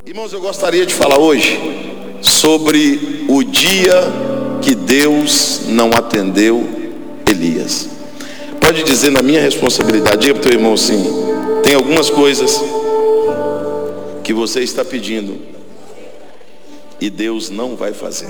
Irmãos, eu gostaria de falar hoje sobre o dia que Deus não atendeu Elias. Pode dizer na minha responsabilidade, diga para o teu irmão assim: tem algumas coisas que você está pedindo e Deus não vai fazer.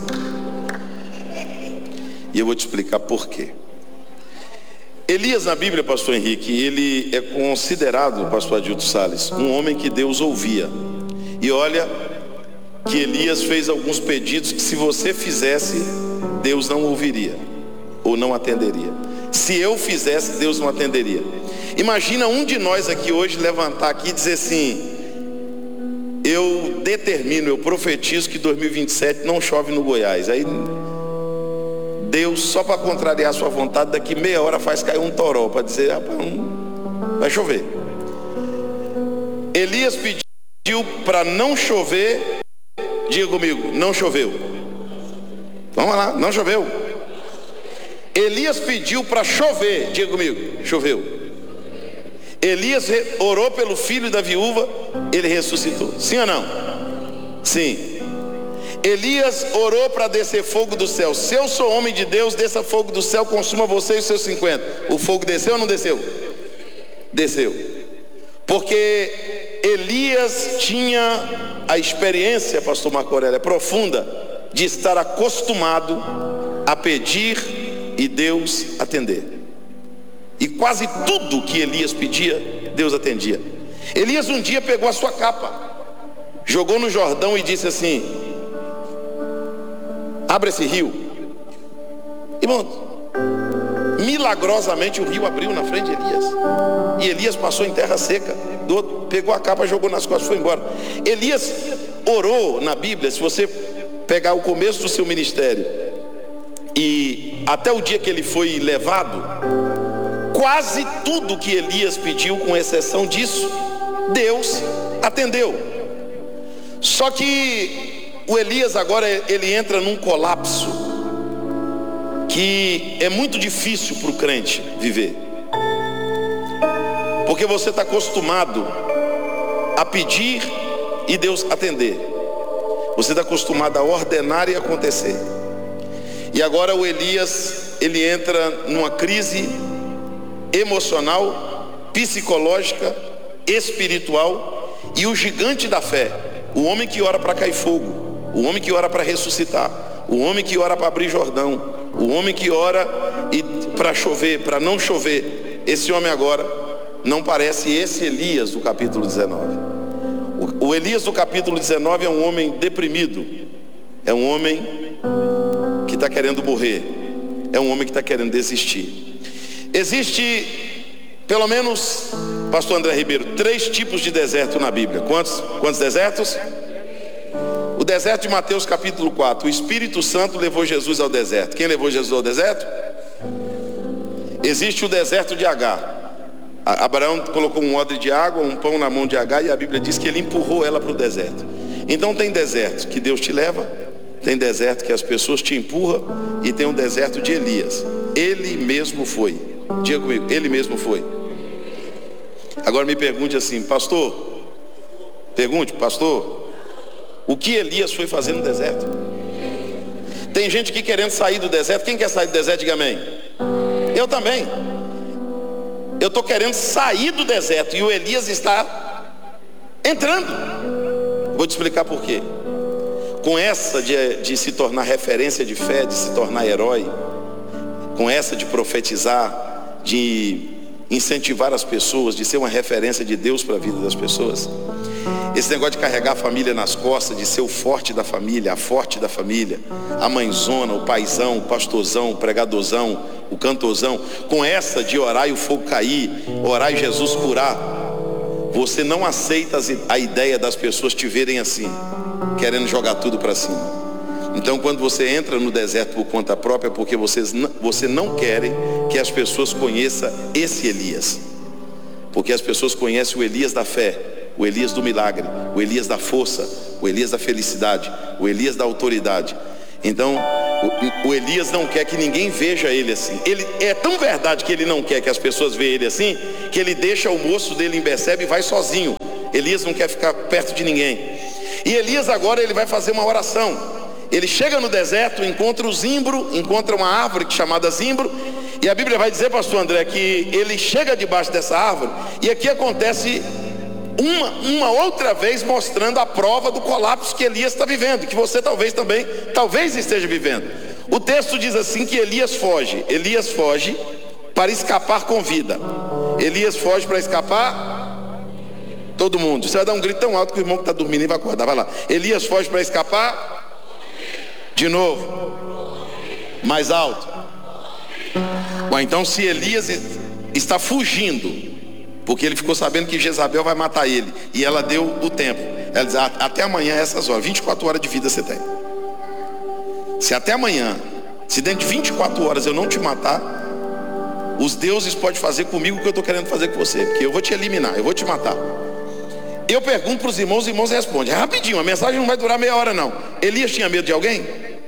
E eu vou te explicar por quê. Elias na Bíblia, pastor Henrique, ele é considerado, pastor Adilto Salles, um homem que Deus ouvia. E olha que Elias fez alguns pedidos que se você fizesse, Deus não ouviria ou não atenderia. Se eu fizesse, Deus não atenderia. Imagina um de nós aqui hoje levantar aqui e dizer assim: eu determino, eu profetizo que 2027 não chove no Goiás. Aí Deus, só para contrariar a sua vontade, daqui meia hora faz cair um toró para dizer: rapaz, vai chover. Elias pediu para não chover. Diga comigo, não choveu. Vamos lá, não choveu. Elias pediu para chover. Diga comigo, choveu. Elias orou pelo filho da viúva, ele ressuscitou. Sim ou não? Sim. Elias orou para descer fogo do céu. Se eu sou homem de Deus, desça fogo do céu, consuma você e os seus 50. O fogo desceu ou não desceu? Desceu. Porque Elias tinha a experiência, pastor Marco Aurélio, profunda, de estar acostumado a pedir e Deus atender. E quase tudo que Elias pedia, Deus atendia. Elias um dia pegou a sua capa, jogou no Jordão e disse assim: abre esse rio. Irmão, milagrosamente o rio abriu na frente de Elias. E Elias passou em terra seca. Pegou a capa, jogou nas costas e foi embora. Elias orou na Bíblia. Se você pegar o começo do seu ministério e até o dia que ele foi levado, quase tudo que Elias pediu, com exceção disso, Deus atendeu. Só que o Elias agora, ele entra num colapso que é muito difícil para o crente viver. Porque você está acostumado a pedir e Deus atender. Você está acostumado a ordenar e acontecer. E agora o Elias, ele entra numa crise emocional, psicológica, espiritual. E o gigante da fé, o homem que ora para cair fogo, o homem que ora para ressuscitar, o homem que ora para abrir Jordão, o homem que ora para chover, para não chover, esse homem agora não parece esse Elias do capítulo 19. O Elias do capítulo 19 é um homem deprimido, é um homem que está querendo morrer, é um homem que está querendo desistir. Existe, pelo menos, pastor André Ribeiro, 3 tipos de deserto na Bíblia. Quantos desertos? O deserto de Mateus capítulo 4, o Espírito Santo levou Jesus ao deserto. Quem levou Jesus ao deserto? Existe o deserto de Agar. Abraão colocou um odre de água, um pão na mão de Agar, e a Bíblia diz que ele empurrou ela para o deserto. Então tem deserto que Deus te leva, tem deserto que as pessoas te empurram, e tem um deserto de Elias. Ele mesmo foi. Diga comigo, ele mesmo foi. Agora me pergunte assim, pastor, o que Elias foi fazer no deserto? Tem gente aqui querendo sair do deserto. Quem quer sair do deserto, diga amém. Eu também. Eu estou querendo sair do deserto, e o Elias está entrando. Vou te explicar por quê. Com essa de se tornar referência de fé, de se tornar herói, com essa de profetizar, de incentivar as pessoas, de ser uma referência de Deus para a vida das pessoas, esse negócio de carregar a família nas costas, de ser o forte da família, a forte da família, a mãezona, o paizão, o pastorzão, o pregadorzão, o cantorzão, com essa de orar e o fogo cair, orar e Jesus curar, você não aceita a ideia das pessoas te verem assim, querendo jogar tudo para cima. Então quando você entra no deserto por conta própria, porque você não quer que as pessoas conheçam esse Elias, porque as pessoas conhecem o Elias da fé, o Elias do milagre, o Elias da força, o Elias da felicidade, o Elias da autoridade. Então o Elias não quer que ninguém veja ele assim. Ele é tão verdade que ele não quer que as pessoas vejam ele assim, que ele deixa o moço dele em Berseba e vai sozinho. Elias não quer ficar perto de ninguém. E Elias agora ele vai fazer uma oração. Ele chega no deserto, encontra o zimbro, encontra uma árvore chamada zimbro. E a Bíblia vai dizer, pastor André, que ele chega debaixo dessa árvore. E aqui acontece uma outra vez mostrando a prova do colapso que Elias está vivendo, que você talvez esteja vivendo. O texto diz assim que Elias foge para escapar com vida. Elias foge para escapar. Todo mundo, você vai dar um grito tão alto que o irmão que está dormindo vai acordar, vai lá. Elias foge para escapar. De novo, mais alto. Bom, então se Elias está fugindo porque ele ficou sabendo que Jezabel vai matar ele, e ela deu o tempo. Ela diz, até amanhã essas horas, 24 horas de vida você tem. Se até amanhã, se dentro de 24 horas eu não te matar, os deuses podem fazer comigo o que eu estou querendo fazer com você, porque eu vou te eliminar, eu vou te matar. Eu pergunto para os irmãos respondem, é rapidinho, a mensagem não vai durar meia hora não. Elias tinha medo de alguém?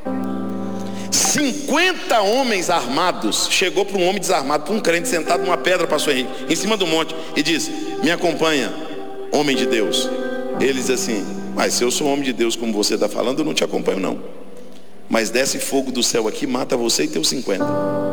50 homens armados, chegou para um homem desarmado, para um crente sentado numa pedra, pastor Henrique, em cima do monte, e diz, me acompanha, homem de Deus. Ele diz assim, mas se eu sou homem de Deus como você está falando, eu não te acompanho não. Mas desce fogo do céu aqui, mata você e teus 50.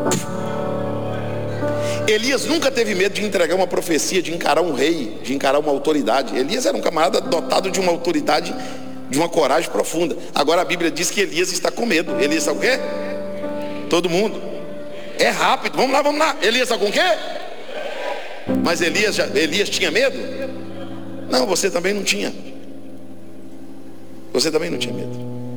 Elias nunca teve medo de entregar uma profecia, de encarar um rei, de encarar uma autoridade. Elias era um camarada dotado de uma autoridade, de uma coragem profunda. Agora a Bíblia diz que Elias está com medo. Elias está com o quê? Todo mundo. É rápido, vamos lá. Elias está com o quê? Mas Elias tinha medo? Não, você também não tinha. Você também não tinha medo.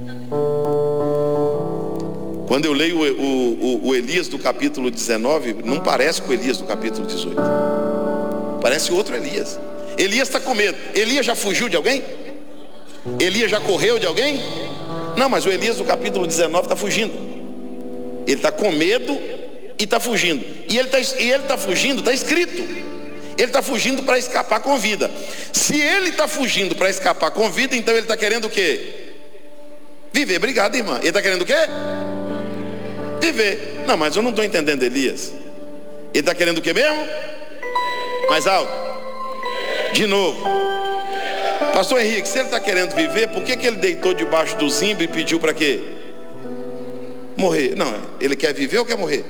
Quando eu leio o Elias do capítulo 19, não parece com o Elias do capítulo 18. Parece outro Elias. Elias está com medo. Elias já fugiu de alguém? Elias já correu de alguém? Não, mas o Elias do capítulo 19 está fugindo. Ele está com medo e está fugindo. E ele está fugindo, está escrito. Ele está fugindo para escapar com vida. Se ele está fugindo para escapar com vida, então ele está querendo o quê? Viver. Obrigado, irmã. Ele está querendo o quê? Viver. Não, mas eu não estou entendendo Elias. Ele está querendo o quê mesmo? Mais alto. De novo. Pastor Henrique, se ele está querendo viver, por que ele deitou debaixo do zimbro e pediu para quê? Morrer. Não, ele quer viver ou quer morrer?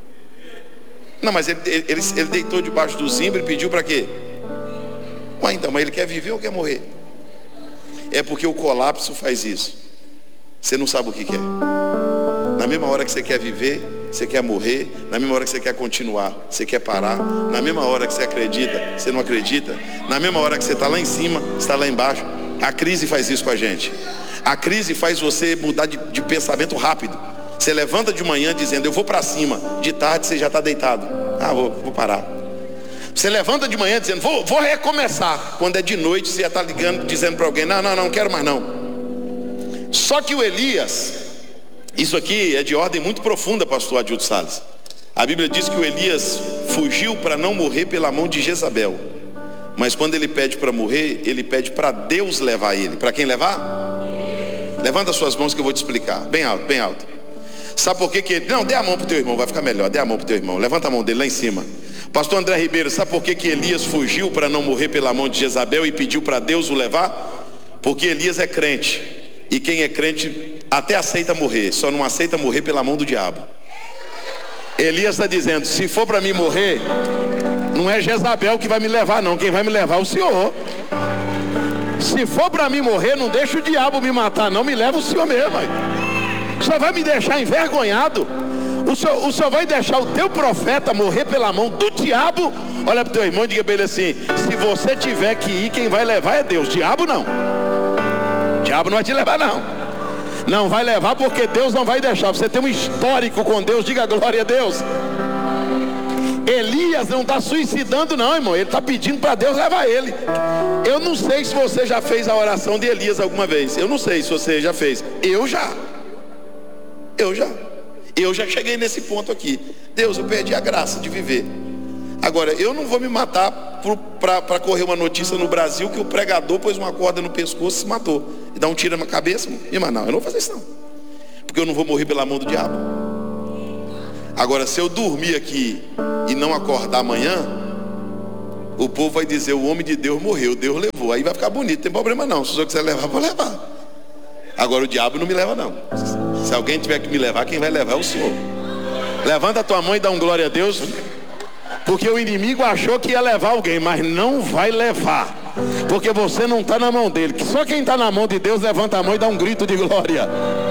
Não, mas ele deitou debaixo do zimbro e pediu para quê? Ué, então, mas ele quer viver ou quer morrer? É porque o colapso faz isso. Você não sabe o que quer. Na mesma hora que você quer viver, você quer morrer. Na mesma hora que você quer continuar, você quer parar. Na mesma hora que você acredita, você não acredita. Na mesma hora que você está lá em cima, você está lá embaixo. A crise faz isso com a gente. A crise faz você mudar de pensamento rápido. Você levanta de manhã dizendo, eu vou para cima. De tarde você já está deitado. Ah, vou parar. Você levanta de manhã dizendo, vou recomeçar. Quando é de noite, você já está ligando, dizendo para alguém, não quero mais não. Só que o Elias, isso aqui é de ordem muito profunda, pastor Adilto Salles. A Bíblia diz que o Elias fugiu para não morrer pela mão de Jezabel. Mas quando ele pede para morrer, ele pede para Deus levar ele. Para quem levar? Levanta as suas mãos que eu vou te explicar. Bem alto, bem alto. Sabe por que ele... Não, dê a mão para o teu irmão, vai ficar melhor. Dê a mão para o teu irmão, levanta a mão dele lá em cima. Pastor André Ribeiro, sabe por que Elias fugiu para não morrer pela mão de Jezabel e pediu para Deus o levar? Porque Elias é crente. E quem é crente até aceita morrer, só não aceita morrer pela mão do diabo. Elias está dizendo, se for para mim morrer, não é Jezabel que vai me levar não, quem vai me levar é o Senhor. Se for para mim morrer, não deixa o diabo me matar não, me leva o Senhor mesmo. O Senhor vai me deixar envergonhado? O Senhor vai deixar o teu profeta morrer pela mão do diabo? Olha para o teu irmão e diga para ele assim, se você tiver que ir, quem vai levar é Deus, diabo não. Diabo não vai te levar não. Não vai levar porque Deus não vai deixar. Você tem um histórico com Deus, diga glória a Deus. Elias não está suicidando não, irmão. Ele está pedindo para Deus levar ele. Eu não sei se você já fez a oração de Elias alguma vez. Eu não sei se você já fez. Eu já cheguei nesse ponto aqui. Deus, eu perdi a graça de viver. Agora, eu não vou me matar para correr uma notícia no Brasil que o pregador pôs uma corda no pescoço e se matou. E dá um tiro na cabeça. Irmão, não, eu não vou fazer isso não. Porque eu não vou morrer pela mão do diabo. Agora, se eu dormir aqui e não acordar amanhã, o povo vai dizer, o homem de Deus morreu, Deus levou. Aí vai ficar bonito, não tem problema não. Se o senhor quiser levar, vou levar. Agora o diabo não me leva não. Se alguém tiver que me levar, quem vai levar é o senhor. Levanta a tua mão e dá um glória a Deus. Porque o inimigo achou que ia levar alguém, mas não vai levar. Porque você não está na mão dele. Só quem está na mão de Deus levanta a mão e dá um grito de glória.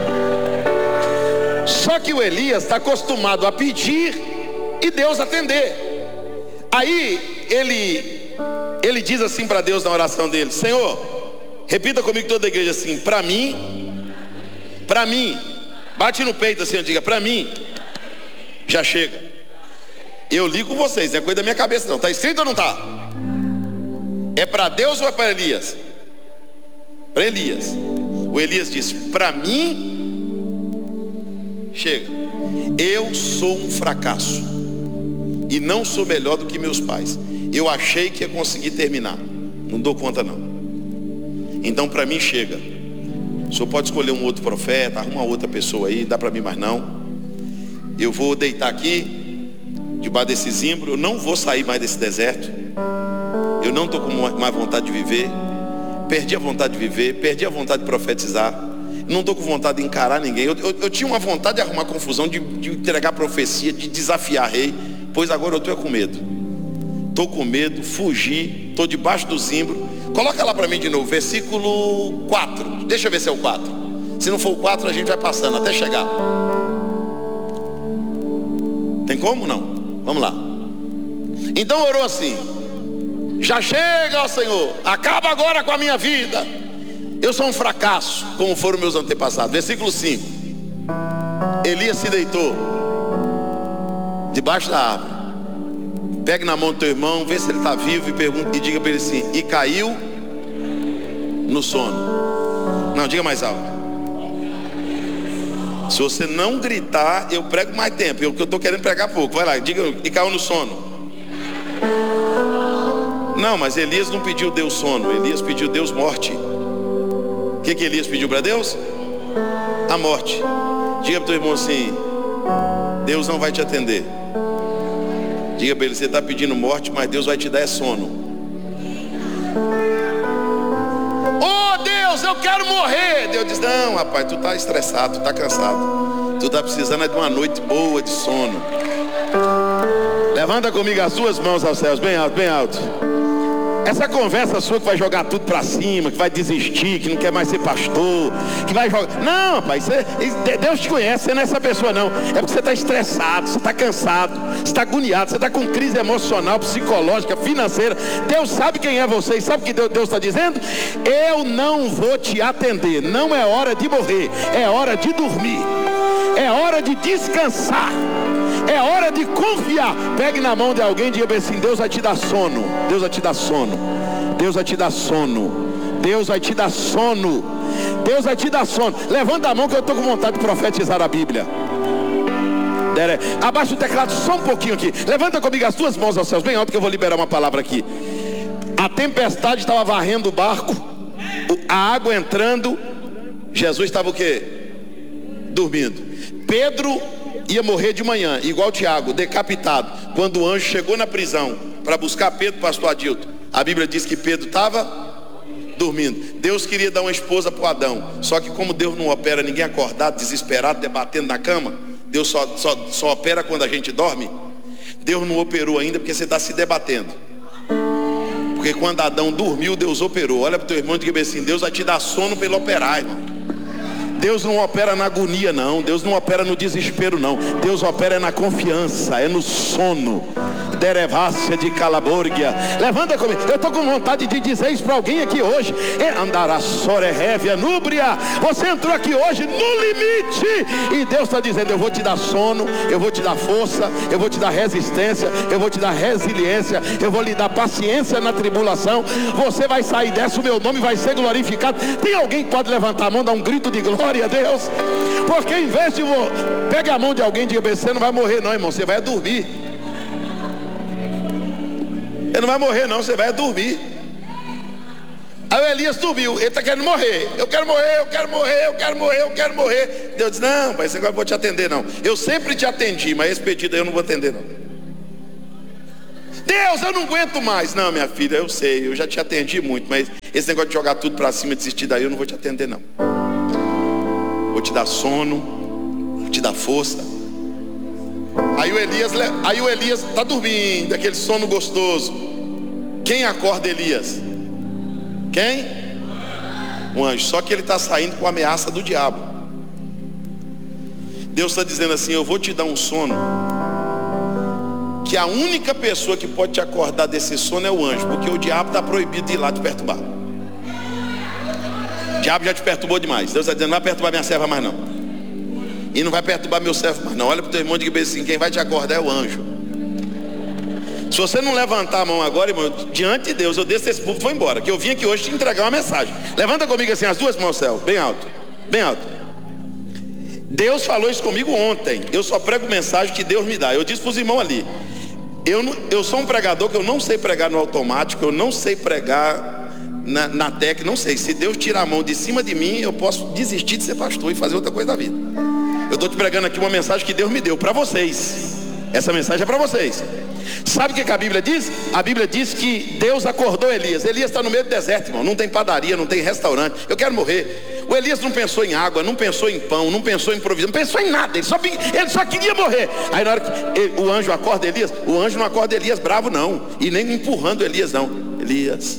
Só que o Elias está acostumado a pedir e Deus atender. Aí ele diz assim para Deus na oração dele: Senhor, repita comigo toda a igreja assim: para mim, bate no peito assim, diga: para mim, já chega. Eu ligo com vocês, não é coisa da minha cabeça não. Está escrito ou não está? É para Deus ou é para Elias? Para Elias. O Elias disse: para mim, chega. Eu sou um fracasso e não sou melhor do que meus pais. Eu achei que ia conseguir terminar, não dou conta não. Então para mim chega. O senhor pode escolher um outro profeta, arruma outra pessoa aí, dá para mim mais não. Eu vou deitar aqui debaixo desse zimbro, eu não vou sair mais desse deserto. Eu não estou com mais vontade de viver. Perdi a vontade de viver, perdi a vontade de profetizar. Não estou com vontade de encarar ninguém. Eu tinha uma vontade de arrumar confusão, de entregar profecia, de desafiar rei. Pois agora eu estou com medo. Estou com medo, fugi, estou debaixo do zimbro. Coloca lá para mim de novo, versículo 4. Deixa eu ver se é o 4. Se não for o 4, a gente vai passando até chegar. Tem como não? Vamos lá. Então orou assim: já chega, ó Senhor, acaba agora com a minha vida. Eu sou um fracasso, como foram meus antepassados. Versículo 5. Elias se deitou debaixo da árvore. Pegue na mão do teu irmão, vê se ele está vivo e diga para ele assim: e caiu no sono. Não, diga mais alto. Se você não gritar, eu prego mais tempo. Eu estou querendo pregar pouco. Vai lá, diga: e caiu no sono. Não, mas Elias não pediu Deus sono. Elias pediu Deus morte. O que Elias pediu para Deus? A morte. Diga para o teu irmão assim: Deus não vai te atender. Diga para ele: você está pedindo morte, mas Deus vai te dar sono. Oh Deus, eu quero morrer. Deus diz: não, rapaz, tu está estressado, tu está cansado. Tu está precisando de uma noite boa de sono. Levanta comigo as suas mãos aos céus, bem alto, bem alto. Essa conversa sua que vai jogar tudo para cima, que vai desistir, que não quer mais ser pastor, que vai jogar... Não, pai, Deus te conhece, você não é essa pessoa não. É porque você está estressado, você está cansado, você está agoniado, você está com crise emocional, psicológica, financeira. Deus sabe quem é você e sabe o que Deus está dizendo? Eu não vou te atender. Não é hora de morrer, é hora de dormir, é hora de descansar, é hora de confiar. Pegue na mão de alguém e diga assim: Deus vai te dar sono. Deus vai te dar sono. Deus vai te dar sono. Deus vai te dar sono. Deus vai te dar sono. Levanta a mão que eu estou com vontade de profetizar a Bíblia. Abaixa o teclado só um pouquinho aqui. Levanta comigo as duas mãos aos céus, bem alto, que eu vou liberar uma palavra aqui. A tempestade estava varrendo o barco, a água entrando. Jesus estava o quê? Dormindo. Pedro ia morrer de manhã, igual Tiago, decapitado. Quando o anjo chegou na prisão para buscar Pedro, pastor Adilton, a Bíblia diz que Pedro estava dormindo. Deus queria dar uma esposa para o Adão, só que como Deus não opera ninguém acordado, desesperado, debatendo na cama, Deus só opera quando a gente dorme. Deus não operou ainda porque você está se debatendo. Porque quando Adão dormiu, Deus operou. Olha para o teu irmão e diga assim: Deus vai te dar sono para ele operar, irmão. Deus não opera na agonia não. Deus não opera no desespero não. Deus opera na confiança, é no sono. Derevácia de Calaborgia. Levanta comigo. Eu estou com vontade de dizer isso para alguém aqui hoje. Andará sorerrévia núbria. Você entrou aqui hoje no limite e Deus está dizendo: eu vou te dar sono, eu vou te dar força, eu vou te dar resistência, eu vou te dar resiliência, eu vou lhe dar paciência na tribulação. Você vai sair dessa, o meu nome vai ser glorificado. Tem alguém que pode levantar a mão, dar um grito de glória a Deus? Porque em vez de pegue a mão de alguém e diga: você não vai morrer não, irmão, você vai dormir. Ele não vai morrer não, você vai dormir. Aí o Elias dormiu, ele está querendo morrer. Eu quero morrer, eu quero morrer, eu quero morrer, eu quero morrer. Deus disse: não, pai, esse agora eu vou te atender não. Eu sempre te atendi, mas esse pedido aí eu não vou atender não. Deus, eu não aguento mais. Não, minha filha, eu sei, eu já te atendi muito, mas esse negócio de jogar tudo para cima e desistir daí, eu não vou te atender não. Vou te dar sono, vou te dar força. Aí o Elias está dormindo, aquele sono gostoso. Quem acorda Elias? Quem? Um anjo. Só que ele está saindo com a ameaça do diabo. Deus está dizendo assim: eu vou te dar um sono que a única pessoa que pode te acordar desse sono é o anjo, porque o diabo está proibido de ir lá te perturbar. O diabo já te perturbou demais. Deus está dizendo: não vai perturbar minha serva mais não. E não vai perturbar meu servo mais não. Olha para o teu irmão e diga assim: quem vai te acordar é o anjo. Se você não levantar a mão agora, irmão, diante de Deus, eu desço esse púlpito e vou embora, que eu vim aqui hoje te entregar uma mensagem. Levanta comigo assim, as duas mãos ao céu, bem alto, bem alto. Deus falou isso comigo ontem. Eu só prego mensagem que Deus me dá. Eu disse para os irmãos ali: eu sou um pregador que eu não sei pregar no automático, eu não sei pregar na técnica, não sei. Se Deus tirar a mão de cima de mim, eu posso desistir de ser pastor e fazer outra coisa da vida. Eu estou te pregando aqui uma mensagem que Deus me deu para vocês. Essa mensagem é para vocês. Sabe o que a Bíblia diz? A Bíblia diz que Deus acordou Elias. Elias está no meio do deserto, irmão. Não tem padaria, não tem restaurante. Eu quero morrer. O Elias não pensou em água, não pensou em pão, não pensou em provisão, não pensou em nada. Ele só queria morrer. Aí na hora que o anjo acorda Elias, o anjo não acorda Elias bravo não, e nem empurrando Elias não. Elias,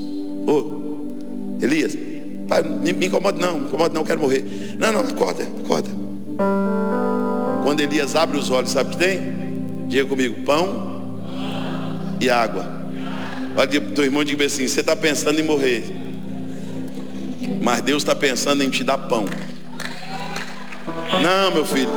Elias, pai, me incomoda não, quero morrer. Não, acorda. Quando Elias abre os olhos, sabe o que tem? Diga comigo: pão e água. Olha para o teu irmão e diga assim: você está pensando em morrer, mas Deus está pensando em te dar pão. Não, meu filho,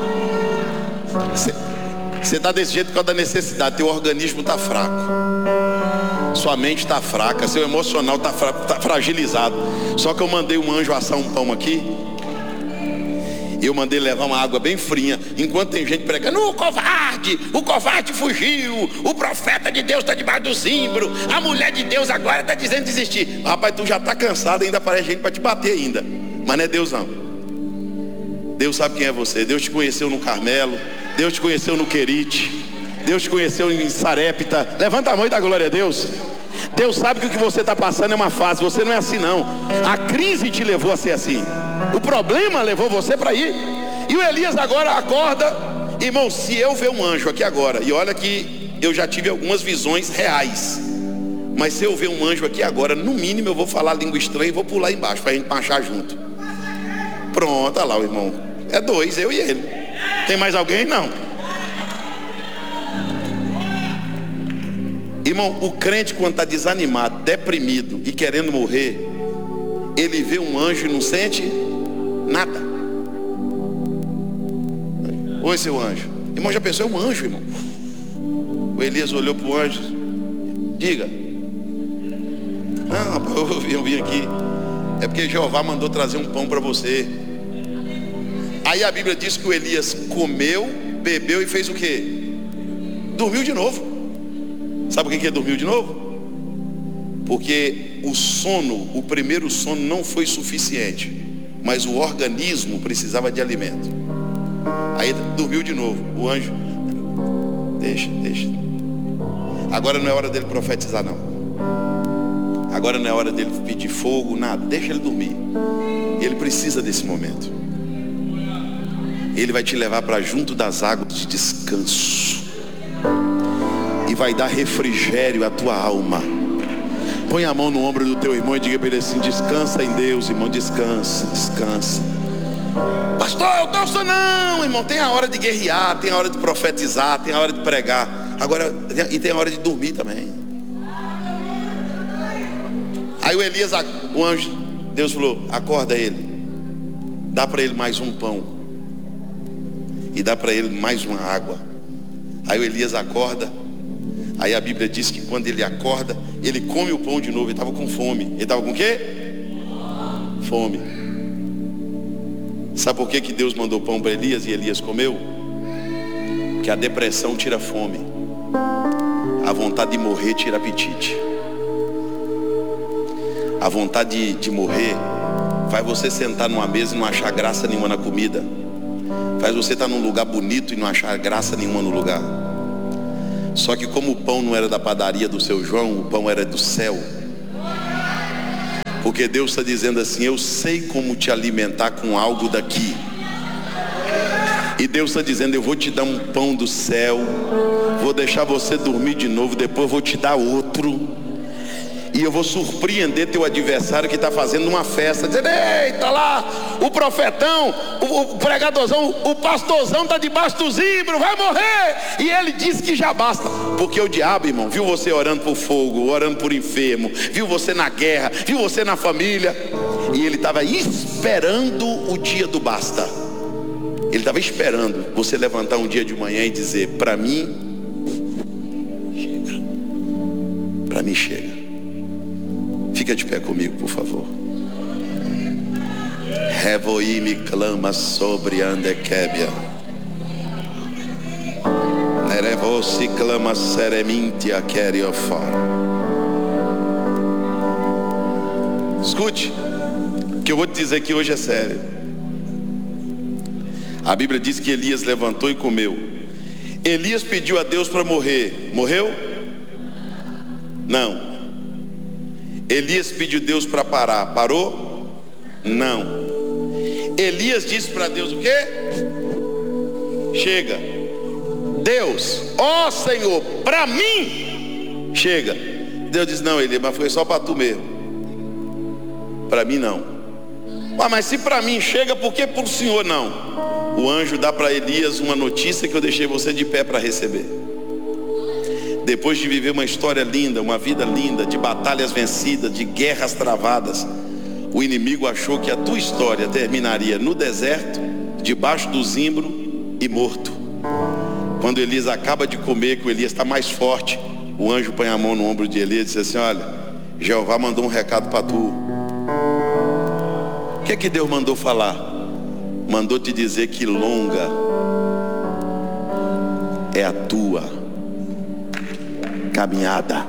você está desse jeito por causa da necessidade. Teu organismo está fraco, sua mente está fraca, seu emocional está fragilizado. Só que eu mandei um anjo assar um pão aqui. Eu mandei levar uma água bem fria. Enquanto tem gente pregando: o covarde fugiu, o profeta de Deus está debaixo do zimbro, a mulher de Deus agora está dizendo desistir. Rapaz, tu já está cansado, ainda aparece gente para te bater ainda. Mas não é Deus não. Deus sabe quem é você. Deus te conheceu no Carmelo, Deus te conheceu no Querite, Deus te conheceu em Sarepta. Levanta a mão e dá glória a Deus. Deus sabe que o que você está passando é uma fase. Você não é assim não. A crise te levou a ser assim. O problema levou você para ir. E o Elias agora acorda. Irmão, se eu ver um anjo aqui agora, e olha que eu já tive algumas visões reais, mas se eu ver um anjo aqui agora, no mínimo eu vou falar língua estranha e vou pular embaixo para a gente marchar junto. Pronto, olha lá o irmão. É dois, eu e ele. Tem mais alguém? Não. Irmão, o crente quando está desanimado, deprimido e querendo morrer, ele vê um anjo e não sente nada. Oi, seu anjo. Irmão, já pensou? É um anjo, irmão. O Elias olhou para o anjo. Diga. Não, rapaz, eu vim aqui. É porque Jeová mandou trazer um pão para você. Aí a Bíblia diz que o Elias comeu, bebeu e fez o quê? Dormiu de novo. Sabe por que ele dormiu de novo? Porque o sono, o primeiro sono não foi suficiente, mas o organismo precisava de alimento. Aí ele dormiu de novo. O anjo: deixa. Agora não é hora dele profetizar não. Agora não é hora dele pedir fogo, nada. Deixa ele dormir. Ele precisa desse momento. Ele vai te levar para junto das águas de descanso e vai dar refrigério à tua alma. Põe a mão no ombro do teu irmão e diga para ele assim: descansa em Deus, irmão, descansa. Pastor, eu estou não, irmão. Tem a hora de guerrear, tem a hora de profetizar, tem a hora de pregar. Agora, e tem a hora de dormir também. Aí o Elias, o anjo, Deus falou: acorda ele, dá para ele mais um pão e dá para ele mais uma água. Aí o Elias acorda. Aí a Bíblia diz que quando ele acorda, ele come o pão de novo. Ele estava com fome. Ele estava com o quê? Fome. Sabe por que Deus mandou pão para Elias e Elias comeu? Que a depressão tira fome, a vontade de morrer tira apetite. A vontade de morrer faz você sentar numa mesa e não achar graça nenhuma na comida. Faz você estar num lugar bonito e não achar graça nenhuma no lugar. Só que como o pão não era da padaria do seu João, o pão era do céu. Porque Deus está dizendo assim: eu sei como te alimentar com algo daqui. E Deus está dizendo: eu vou te dar um pão do céu, vou deixar você dormir de novo, depois eu vou te dar outro. E eu vou surpreender teu adversário que está fazendo uma festa, dizendo: eita lá, o profetão, o pregadorzão, o pastorzão está debaixo do zimbro, vai morrer. E ele disse que já basta. Porque o diabo, irmão, viu você orando por fogo, orando por enfermo, viu você na guerra, viu você na família, e ele estava esperando o dia do basta. Ele estava esperando você levantar um dia de manhã e dizer: para mim chega. Para mim chega. Fica de pé comigo, por favor. Revoí me clama sobre Andekébia. Nerevo se clama seremintia queriofar. Escute, o que eu vou te dizer aqui hoje é sério. A Bíblia diz que Elias levantou e comeu. Elias pediu a Deus para morrer. Morreu? Não. Elias pediu a Deus para parar. Parou? Não. Elias disse para Deus o quê? Chega. Deus, ó Senhor, para mim chega. Deus disse: não, Elias, mas foi só para tu mesmo. Para mim não. Mas se para mim chega, por que para o Senhor não? O anjo dá para Elias uma notícia que eu deixei você de pé para receber. Depois de viver uma história linda, uma vida linda, de batalhas vencidas, de guerras travadas, o inimigo achou que a tua história terminaria no deserto, debaixo do zimbro e morto. Quando Elias acaba de comer, que o Elias está mais forte, o anjo põe a mão no ombro de Elias e diz assim: olha, Jeová mandou um recado para tu. O que é que Deus mandou falar? Mandou te dizer que longa é a tua caminhada.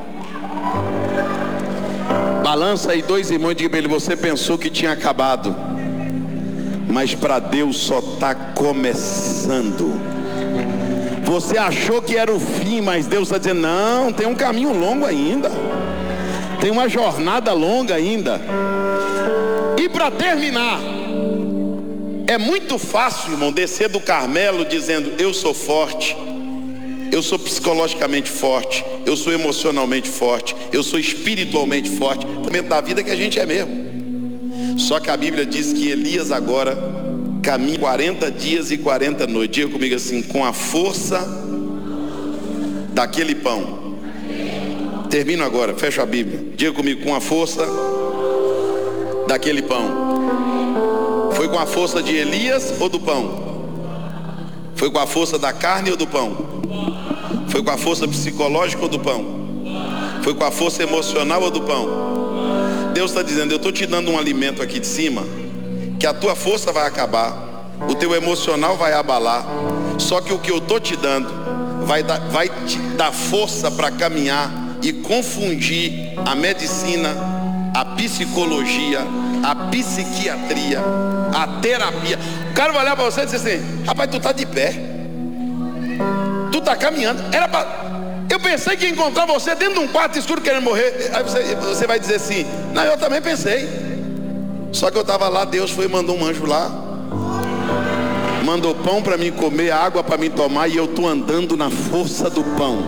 Balança aí dois irmãos e diga para ele: você pensou que tinha acabado, mas para Deus só está começando. Você achou que era o fim, mas Deus está dizendo: não, tem um caminho longo ainda, tem uma jornada longa ainda. E para terminar, é muito fácil, irmão, descer do Carmelo dizendo: eu sou forte, eu sou psicologicamente forte, eu sou emocionalmente forte, eu sou espiritualmente forte. Também da vida que a gente é mesmo. Só que a Bíblia diz que Elias agora caminha 40 dias e 40 noites. Diga comigo assim: com a força daquele pão. Termino agora, fecha a Bíblia. Diga comigo: com a força daquele pão. Foi com a força de Elias ou do pão? Foi com a força da carne ou do pão? Foi com a força psicológica ou do pão? Foi com a força emocional ou do pão? Deus está dizendo: eu estou te dando um alimento aqui de cima, que a tua força vai acabar, o teu emocional vai abalar. Só que o que eu estou te dando vai te dar força para caminhar e confundir a medicina, a psicologia, a psiquiatria, a terapia. O cara vai olhar para você e dizer assim: rapaz, tu está de pé, tu está caminhando. Eu pensei que ia encontrar você dentro de um quarto escuro querendo morrer. Aí você vai dizer assim: não, eu também pensei. Só que eu estava lá, Deus foi e mandou um anjo lá, mandou pão para mim comer, água para mim tomar, e eu estou andando na força do pão.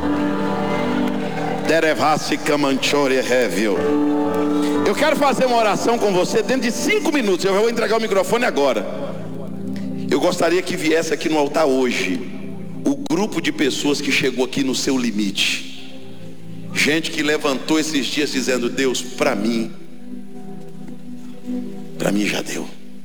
Eu quero fazer uma oração com você dentro de 5 minutos. Eu vou entregar o microfone agora. Eu gostaria que viesse aqui no altar hoje o grupo de pessoas que chegou aqui no seu limite. Gente que levantou esses dias dizendo: Deus, para mim já deu.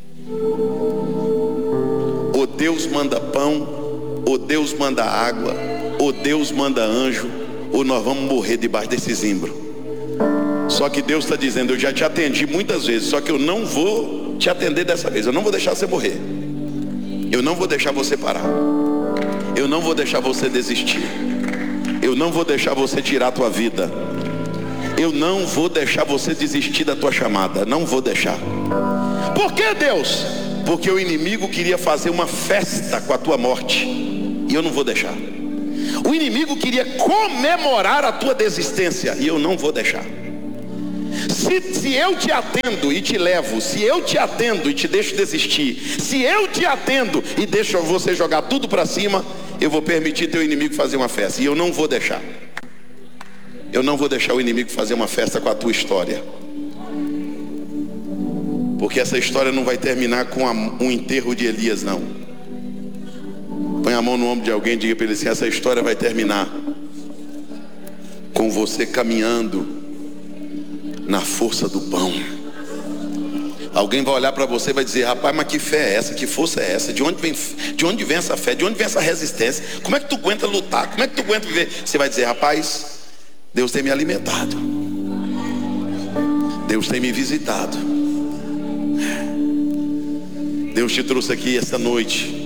Ou Deus manda pão, ou Deus manda água, ou Deus manda anjo, ou nós vamos morrer debaixo desse zimbro. Só que Deus está dizendo: eu já te atendi muitas vezes, só que eu não vou te atender dessa vez. Eu não vou deixar você morrer, eu não vou deixar você parar, eu não vou deixar você desistir, eu não vou deixar você tirar a tua vida, eu não vou deixar você desistir da tua chamada. Não vou deixar. Por que, Deus? Porque o inimigo queria fazer uma festa com a tua morte, e eu não vou deixar. O inimigo queria comemorar a tua desistência, e eu não vou deixar. Se eu te atendo e te levo, se eu te atendo e te deixo desistir, se eu te atendo e deixo você jogar tudo para cima, eu vou permitir teu inimigo fazer uma festa, e eu não vou deixar. Eu não vou deixar o inimigo fazer uma festa com a tua história, porque essa história não vai terminar com um enterro de Elias, não. Põe a mão no ombro de alguém e diga para ele assim: essa história vai terminar com você caminhando na força do pão. Alguém vai olhar para você e vai dizer: rapaz, mas que fé é essa? Que força é essa? De onde vem essa fé? De onde vem essa resistência? Como é que tu aguenta lutar? Como é que tu aguenta viver? Você vai dizer: rapaz, Deus tem me alimentado, Deus tem me visitado, Deus te trouxe aqui essa noite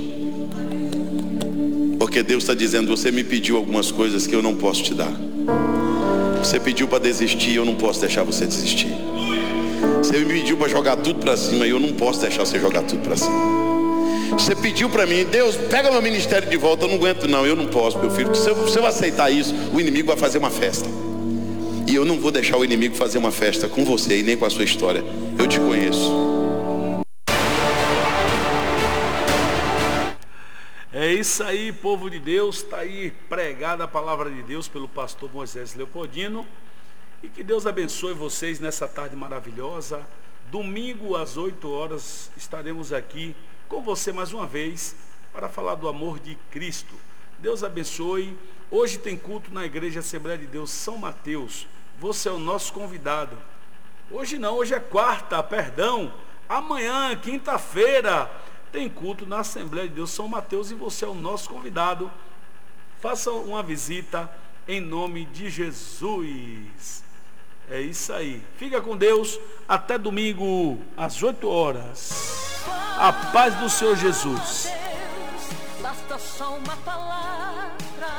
porque Deus está dizendo: você me pediu algumas coisas que eu não posso te dar. Você pediu para desistir, eu não posso deixar você desistir. Você me pediu para jogar tudo para cima, e eu não posso deixar você jogar tudo para cima. Você pediu para mim: Deus, pega meu ministério de volta. Eu não aguento não, eu não posso, meu filho. Se eu aceitar isso, o inimigo vai fazer uma festa, e eu não vou deixar o inimigo fazer uma festa com você e nem com a sua história. Eu te conheço. É isso aí, povo de Deus. Está aí pregada a palavra de Deus pelo pastor Moisés Leopoldino. E que Deus abençoe vocês nessa tarde maravilhosa. Domingo às 8 horas estaremos aqui com você mais uma vez para falar do amor de Cristo. Deus abençoe. Hoje tem culto na Igreja Assembleia de Deus São Mateus. Você é o nosso convidado. Hoje não, hoje é quarta, perdão. Amanhã, quinta-feira, tem culto na Assembleia de Deus São Mateus e você é o nosso convidado. Faça uma visita em nome de Jesus. É isso aí. Fica com Deus. Até domingo às 8 horas. A paz do Senhor Jesus. Basta só uma palavra.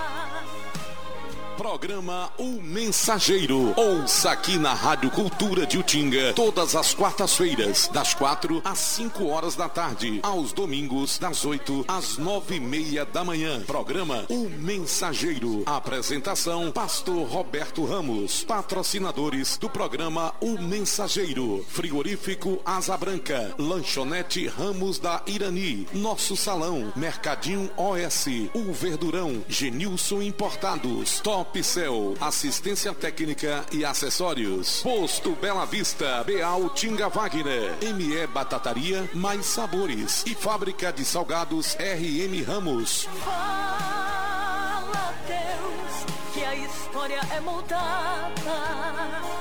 Programa O Mensageiro. Ouça aqui na Rádio Cultura de Utinga, todas as quartas-feiras, das 4 às 5 horas da tarde, aos domingos, das 8 às 9:30 da manhã. Programa O Mensageiro. Apresentação: Pastor Roberto Ramos. Patrocinadores do programa O Mensageiro: Frigorífico Asa Branca, Lanchonete Ramos da Irani, Nosso Salão, Mercadinho OS, O Verdurão, Genilson Importados, Top Cell, assistência técnica e acessórios, Posto Bela Vista, Beal Tinga Wagner, ME Batataria, Mais Sabores e Fábrica de Salgados RM Ramos. Fala, Deus, que a história é mudada.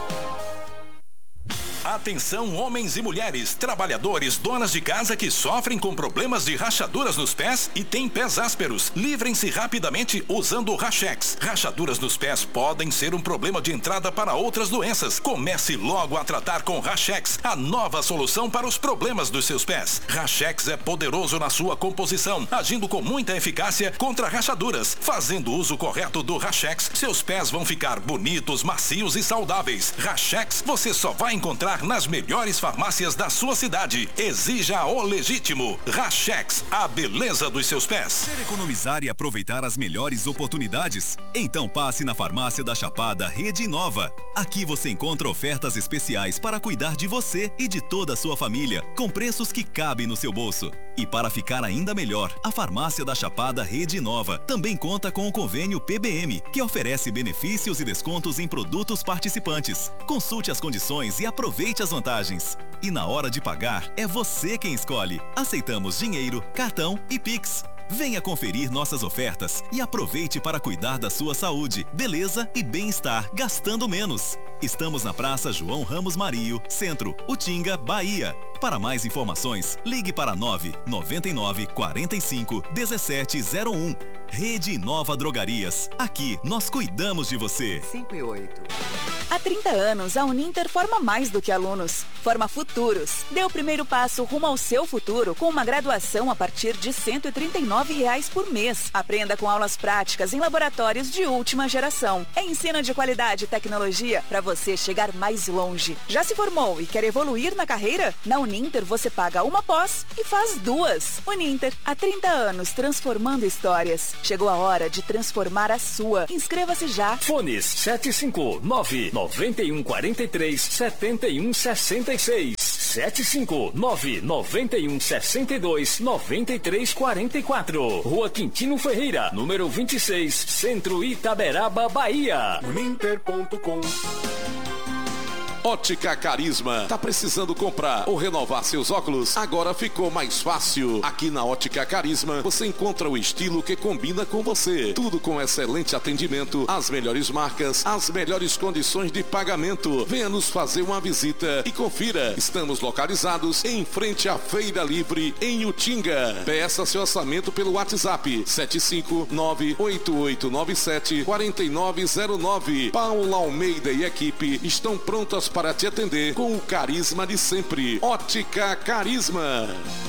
Atenção, homens e mulheres, trabalhadores, donas de casa que sofrem com problemas de rachaduras nos pés e têm pés ásperos. Livrem-se rapidamente usando o Rachex. Rachaduras nos pés podem ser um problema de entrada para outras doenças. Comece logo a tratar com Rachex, a nova solução para os problemas dos seus pés. Rachex é poderoso na sua composição, agindo com muita eficácia contra rachaduras. Fazendo uso correto do Rachex, seus pés vão ficar bonitos, macios e saudáveis. Rachex você só vai encontrar nas melhores farmácias da sua cidade. Exija o legítimo. Rachex, a beleza dos seus pés. Quer economizar e aproveitar as melhores oportunidades? Então passe na Farmácia da Chapada Rede Nova. Aqui você encontra ofertas especiais para cuidar de você e de toda a sua família, com preços que cabem no seu bolso. E para ficar ainda melhor, a Farmácia da Chapada Rede Nova também conta com o convênio PBM, que oferece benefícios e descontos em produtos participantes. Consulte as condições e aproveite as vantagens. E na hora de pagar, é você quem escolhe. Aceitamos dinheiro, cartão e Pix. Venha conferir nossas ofertas e aproveite para cuidar da sua saúde, beleza e bem-estar, gastando menos. Estamos na Praça João Ramos Mario, Centro, Utinga, Bahia. Para mais informações, ligue para 999 45 1701. Rede Nova Drogarias. Aqui nós cuidamos de você. 5 e 8. 30 anos, a Uninter forma mais do que alunos, forma futuros. Dê o primeiro passo rumo ao seu futuro com uma graduação a partir de R$ 139 por mês. Aprenda com aulas práticas em laboratórios de última geração. É ensino de qualidade e tecnologia para você chegar mais longe. Já se formou e quer evoluir na carreira? Na Uninter você paga uma pós e faz duas. Uninter, há 30 anos transformando histórias. Chegou a hora de transformar a sua. Inscreva-se já. Fones 759-9143-7166. 759-9162-9344. Rua Quintino Ferreira, número 26, Centro Itaberaba, Bahia. Uninter.com. Ótica Carisma. Tá precisando comprar ou renovar seus óculos? Agora ficou mais fácil. Aqui na Ótica Carisma você encontra o estilo que combina com você. Tudo com excelente atendimento, as melhores marcas, as melhores condições de pagamento. Venha nos fazer uma visita e confira. Estamos localizados em frente à Feira Livre em Utinga. Peça seu orçamento pelo WhatsApp 759-8897-4909. Paula Almeida e equipe estão prontas para te atender com o carisma de sempre. Ótica Carisma.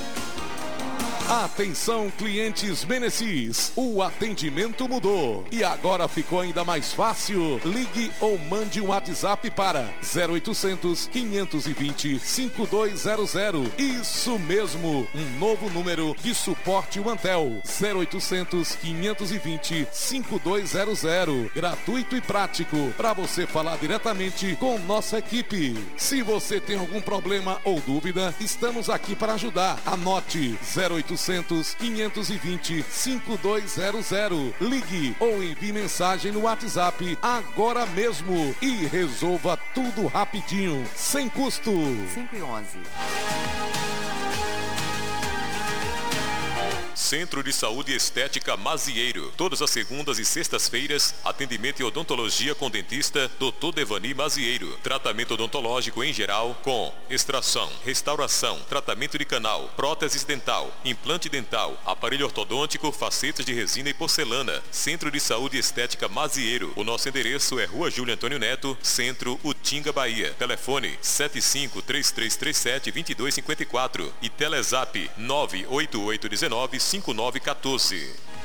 Atenção, clientes Menecis, o atendimento mudou e agora ficou ainda mais fácil. Ligue ou mande um WhatsApp para 0800 520 5200. Isso mesmo, um novo número de suporte Antel. 0800 520 5200. Gratuito e prático para você falar diretamente com nossa equipe. Se você tem algum problema ou dúvida, estamos aqui para ajudar. Anote 0800 520 5200. Ligue ou envie mensagem no WhatsApp agora mesmo e resolva tudo rapidinho, sem custo. 511. Centro de Saúde e Estética Mazieiro. Todas as segundas e sextas-feiras, atendimento e odontologia com dentista Dr. Devani Mazieiro. Tratamento odontológico em geral com extração, restauração, tratamento de canal, próteses dental, implante dental, aparelho ortodôntico, facetas de resina e porcelana. Centro de Saúde e Estética Mazieiro. O nosso endereço é Rua Júlio Antônio Neto, Centro, Utinga, Bahia. Telefone 75-3337-2254 e Telezap 98819-5914.